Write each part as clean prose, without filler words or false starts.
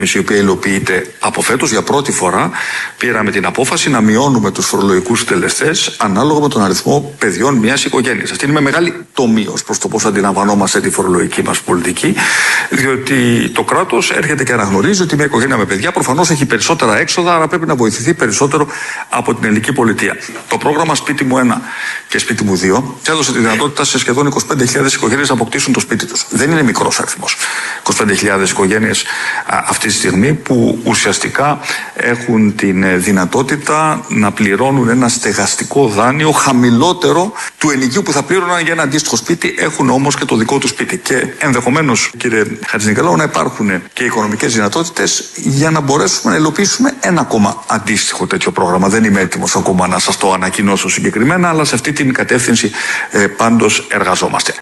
η οποία υλοποιείται από φέτος. Για πρώτη φορά πήραμε την απόφαση να μειώνουμε τους φορολογικούς συντελεστές ανάλογα με τον αριθμό παιδιών μιας οικογένειας. Αυτή είναι με μεγάλη τομή ως προς το πώς αντιλαμβανόμαστε τη φορολογική μας πολιτική, διότι το κράτος έρχεται και αναγνωρίζει ότι μια οικογένεια με παιδιά προφανώς έχει περισσότερα έξοδα, άρα πρέπει να βοηθηθεί περισσότερο από την ελληνική πολιτεία. Το πρόγραμμα Σπίτι μου 1 και Σπίτι μου 2 έδωσε τη δυνατότητα σε σχεδόν 25.000 οικογένειες να αποκτήσουν το σπίτι τους. Δεν είναι μικρός αριθμός. 25.000 οικογένειες αυτή τη στιγμή που ουσιαστικά έχουν την δυνατότητα να πληρώνουν ένα στεγαστικό δάνειο χαμηλότερο του ενοικίου που θα πλήρωναν για ένα αντίστοιχο σπίτι, έχουν όμως και το δικό του σπίτι. Και ενδεχομένως, κύριε Χατζηνικολάου, να υπάρχουν και οικονομικές δυνατότητες για να μπορέσουμε να υλοποιήσουμε ένα ακόμα αντίστοιχο τέτοιο πρόγραμμα. Δεν είμαι έτοιμος ακόμα να σας το ανακοινώσω συγκεκριμένα, αλλά σε αυτή την κατεύθυνση πάντως εργαζόμαστε.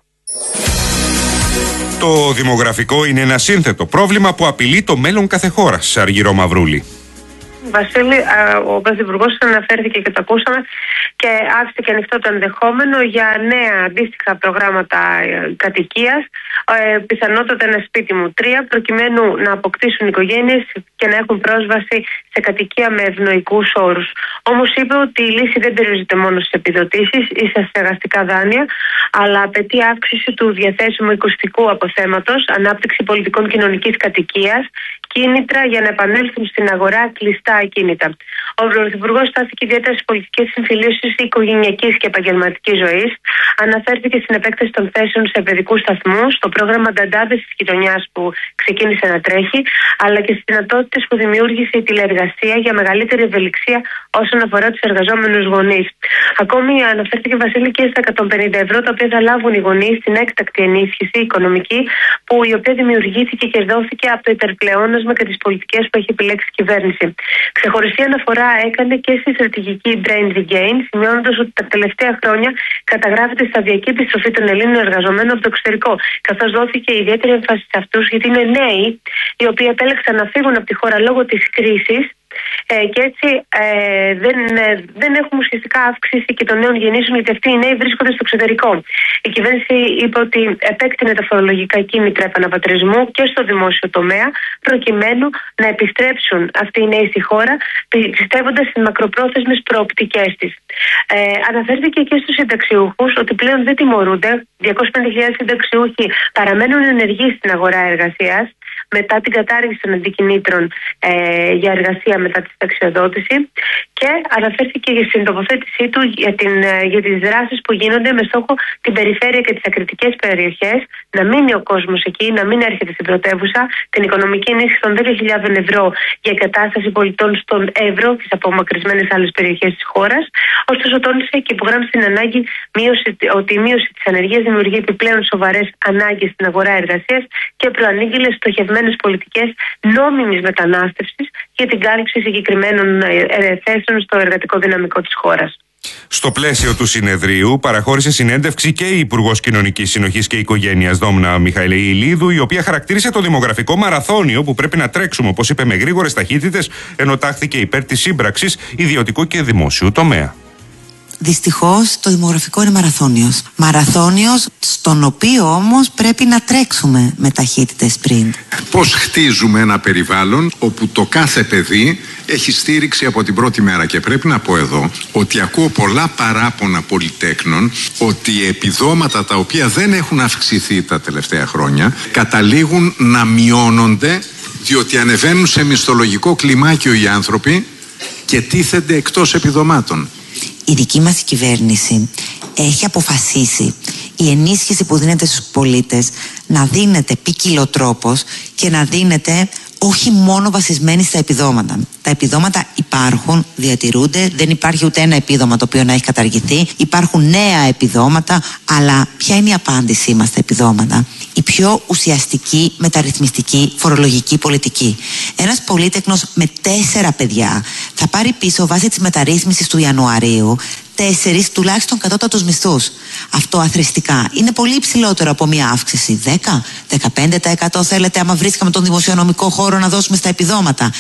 Το δημογραφικό είναι ένα σύνθετο πρόβλημα που απειλεί το μέλλον κάθε χώρας. Αργυρό Μαυρούλη. Βασίλη, ο Πρωθυπουργός αναφέρθηκε και το ακούσαμε και άφησε και ανοιχτό το ενδεχόμενο για νέα αντίστοιχα προγράμματα κατοικίας, πιθανότατα ένα σπίτι μου 3, προκειμένου να αποκτήσουν οικογένειες και να έχουν πρόσβαση σε κατοικία με ευνοϊκούς όρους. Όμως είπε ότι η λύση δεν περιορίζεται μόνο στις επιδοτήσεις ή στα στεγαστικά δάνεια, αλλά απαιτεί αύξηση του διαθέσιμου οικοστικού αποθέματος, ανάπτυξη πολιτικών κοινωνικής κατοικίας, κίνητρα για να επανέλθουν στην αγορά κλειστά ακίνητα. Ο Πρωθυπουργός στάθηκε ιδιαίτερα στις πολιτικές συμφιλίωσεις οικογενειακής και επαγγελματικής ζωής. Αναφέρθηκε στην επέκταση των θέσεων σε παιδικούς σταθμούς, στο πρόγραμμα Νταντάδες της γειτονιάς που ξεκίνησε να τρέχει, αλλά και στις δυνατότητες που δημιούργησε η τηλεεργασία για μεγαλύτερη ευελιξία όσον αφορά τους εργαζόμενους γονείς. Ακόμη αναφέρθηκε, Βασίλη, και στα 150 ευρώ τα οποία θα λάβουν οι γονείς στην έκτακτη ενίσχυση οικονομική, που η οποία δημιουργήθηκε και δόθηκε από το υπερπλεόνασμα και τις πολιτικές που έχει επιλέξει η κυβέρνηση. Ξεχωριστή αναφορά έκανε και στη στρατηγική Brain Regain, σημειώνοντας ότι τα τελευταία χρόνια καταγράφεται σταδιακή επιστροφή των Ελλήνων εργαζομένων από το εξωτερικό, καθώς δόθηκε ιδιαίτερη έμφαση σε αυτούς, γιατί είναι νέοι οι οποίοι επέλεξαν να φύγουν από τη χώρα λόγω της κρίσης. Και έτσι δεν έχουμε ουσιαστικά αύξηση και των νέων γεννήσεων, γιατί αυτοί οι νέοι βρίσκονται στο εξωτερικό. Η κυβέρνηση είπε ότι επέκτηνε τα φορολογικά κίνητρα επαναπατρισμού και στο δημόσιο τομέα, προκειμένου να επιστρέψουν αυτοί οι νέοι στη χώρα, πιστεύοντας στις μακροπρόθεσμες προοπτικές της. Αναφέρθηκε και στους συνταξιούχους ότι πλέον δεν τιμωρούνται. 250.000 συνταξιούχοι παραμένουν ενεργοί στην αγορά εργασίας μετά την κατάργηση των αντικινήτρων για εργασία μετά τη συνταξιοδότηση, και αναφέρθηκε στην τοποθέτησή του για τις δράσεις που γίνονται με στόχο την περιφέρεια και τις ακριτικές περιοχές, να μείνει ο κόσμος εκεί, να μην έρχεται στην πρωτεύουσα, την οικονομική ενίσχυση των 10.000 ευρώ για εγκατάσταση πολιτών στον Εύρο και σε απομακρυσμένες άλλες περιοχές της χώρας. Ωστόσο, τόνισε και υπογράμμισε την ανάγκη ότι η μείωση της ανεργίας δημιουργεί επιπλέον σοβαρές ανάγκες στην αγορά εργασίας και προανήγγειλε στοχευμένες πολιτικές νόμιμης μετανάστευσης για την κάλυψη συγκεκριμένων θέσεων στο εργατικό δυναμικό της χώρας. Στο πλαίσιο του συνεδρίου παραχώρησε συνέντευξη και η Υπουργός Κοινωνικής Συνοχής και Οικογένειας Δόμνα Μιχαηλίδου, η οποία χαρακτήρισε το δημογραφικό μαραθώνιο που πρέπει να τρέξουμε, όπως είπε, με γρήγορες ταχύτητες, ενώ τάχθηκε υπέρ της σύμπραξης ιδιωτικού και δημόσιου τομέα. Δυστυχώς το δημογραφικό είναι μαραθώνιος. Μαραθώνιος στον οποίο όμως πρέπει να τρέξουμε με ταχύτητες πριν. Πώς χτίζουμε ένα περιβάλλον όπου το κάθε παιδί έχει στήριξη από την πρώτη μέρα. Και πρέπει να πω εδώ ότι ακούω πολλά παράπονα πολυτέκνων ότι οι επιδόματα τα οποία δεν έχουν αυξηθεί τα τελευταία χρόνια καταλήγουν να μειώνονται, διότι ανεβαίνουν σε μισθολογικό κλιμάκιο οι άνθρωποι και τίθενται εκτός επιδομάτων. Η δική μας κυβέρνηση έχει αποφασίσει η ενίσχυση που δίνεται στους πολίτες να δίνεται ποικιλοτρόπως και να δίνεται όχι μόνο βασισμένη στα επιδόματα. Τα επιδόματα υπάρχουν, διατηρούνται, δεν υπάρχει ούτε ένα επίδομα το οποίο να έχει καταργηθεί. Υπάρχουν νέα επιδόματα, αλλά ποια είναι η απάντησή μας στα επιδόματα? Η πιο ουσιαστική μεταρρυθμιστική φορολογική πολιτική. Ένας πολίτεκνος με 4 παιδιά θα πάρει πίσω βάσει της μεταρρύθμισης του Ιανουαρίου 4 τουλάχιστον κατώτατους μισθούς. Αυτό αθροιστικά είναι πολύ υψηλότερο από μια αύξηση 10-15% θέλετε, άμα βρίσκαμε τον δημοσιονομικό χώρο να δώσουμε στα επιδόματα.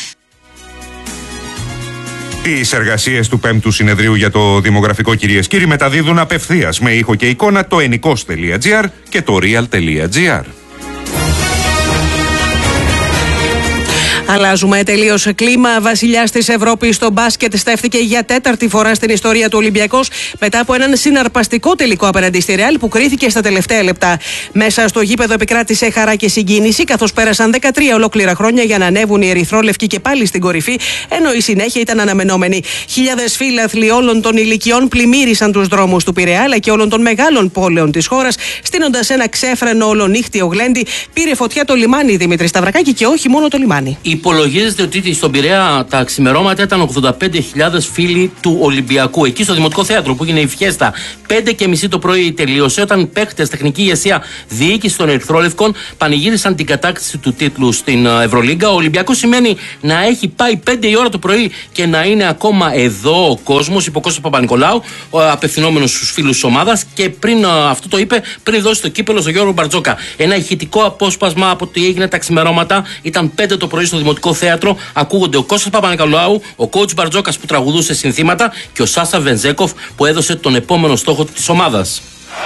Τις εργασίες του 5ου συνεδρίου για το δημογραφικό, κυρίες και κύριοι, μεταδίδουν απευθείας με ήχο και εικόνα το ennikos.gr και το real.gr. Αλλάζουμε τελείως κλίμα. Βασιλιάς της Ευρώπης στο μπάσκετ στέφθηκε για τέταρτη φορά στην ιστορία του Ολυμπιακός μετά από έναν συναρπαστικό τελικό απέναντι στη Ρεάλ που κρίθηκε στα τελευταία λεπτά. Μέσα στο γήπεδο επικράτησε χαρά και συγκίνηση, καθώς πέρασαν 13 ολόκληρα χρόνια για να ανέβουν οι ερυθρόλευκοι και πάλι στην κορυφή, ενώ η συνέχεια ήταν αναμενόμενη. Χιλιάδες φίλαθλοι όλων των ηλικιών πλημμύρισαν τους δρόμους του Πειραιά αλλά και όλων των μεγάλων πόλεων της χώρας, στείνοντας ένα ξέφρενο ολονύχτιο γλέντι. Πήρε φωτιά το λιμάνι, Δημήτρη Σταυρακάκη, και όχι μόνο το λιμάνι. Υπολογίζεται ότι στον Πειραιά τα ξημερώματα ήταν 85.000 φίλοι του Ολυμπιακού. Εκεί στο Δημοτικό Θέατρο που έγινε η φιέστα, 5:30 το πρωί τελείωσε, όταν παίχτες, τεχνική ηγεσία, διοίκηση των Ερυθρόλευκων πανηγύρισαν την κατάκτηση του τίτλου στην Ευρωλίγκα. Ο Ολυμπιακός σημαίνει να έχει πάει 5 η ώρα το πρωί και να είναι ακόμα εδώ ο κόσμος, είπε ο Κώστας Παπα-Νικολάου, απευθυνόμενος στους φίλους της ομάδας, και πριν αυτό το είπε, πριν δώσει το κύπελο στον Γιώργο Μπαρτζόκα. Ένα ηχητικό απόσπασμα από τι έγινε τα ξημερώματα. Ήταν 5 το πρωί στο Δημοτικό Θέατρο. Ακούγονται ο Κώστας Παπα-Νικολάου, ο coach Μπαρτζόκας που τραγουδούσε συνθήματα και ο Σάσα Βενζέκοφ που έδωσε τον επόμενο στόχο της ομάδας.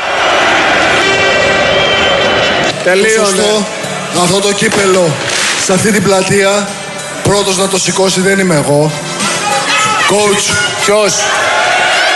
Τελείωνε. Αυτό το κύπελο σε αυτή την πλατεία πρώτος να το σηκώσει δεν είμαι εγώ. Coach. Ποιος?